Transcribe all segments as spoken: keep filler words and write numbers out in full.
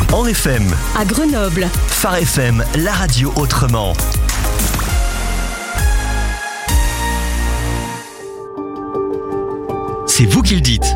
En F M. À Grenoble. Phare F M, la radio autrement. C'est vous qui le dites.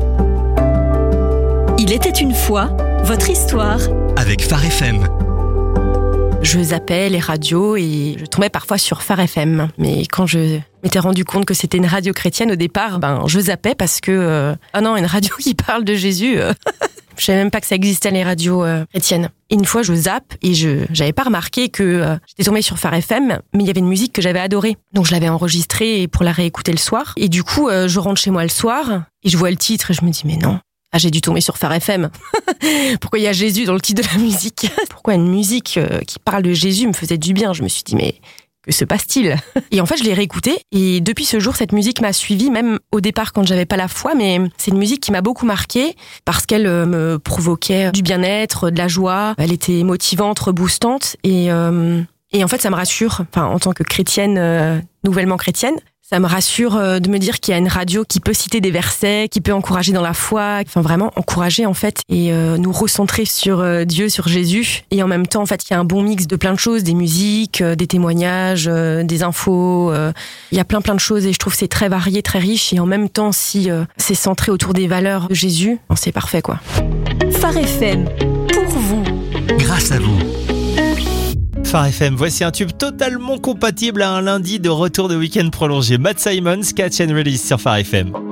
Il était une fois, votre histoire. Avec Phare F M. Je zappais les radios et je tombais parfois sur Phare F M. Mais quand je m'étais rendu compte que c'était une radio chrétienne au départ, ben je zappais parce que euh, ah non, une radio qui parle de Jésus. Euh, je savais même pas que ça existait les radios euh, chrétiennes. Et une fois je zappe et je j'avais pas remarqué que euh, j'étais tombée sur Phare F M, mais il y avait une musique que j'avais adorée. Donc je l'avais enregistrée pour la réécouter le soir. Et du coup euh, je rentre chez moi le soir et je vois le titre et je me dis mais non. Ah, j'ai dû tomber sur Phare F M. Pourquoi il y a Jésus dans le titre de la musique? Pourquoi une musique euh, qui parle de Jésus me faisait du bien? Je me suis dit, mais que se passe-t-il? Et en fait, je l'ai réécoutée. Et depuis ce jour, cette musique m'a suivie, même au départ quand j'avais pas la foi. Mais c'est une musique qui m'a beaucoup marquée parce qu'elle euh, me provoquait du bien-être, de la joie. Elle était motivante, reboostante. Et, euh, et en fait, ça me rassure, enfin, en tant que chrétienne, euh, nouvellement chrétienne. Ça me rassure de me dire qu'il y a une radio qui peut citer des versets, qui peut encourager dans la foi, enfin vraiment encourager en fait et euh, nous recentrer sur euh, Dieu, sur Jésus. Et en même temps, en fait, il y a un bon mix de plein de choses, des musiques, euh, des témoignages, euh, des infos. Euh, il y a plein plein de choses et je trouve que c'est très varié, très riche. Et en même temps, si euh, c'est centré autour des valeurs de Jésus, c'est parfait quoi. Phare F M, pour vous. Grâce à vous. Phare F M, voici un tube totalement compatible à un lundi de retour de week-end prolongé. Matt Simons, Catch and Release sur Phare F M.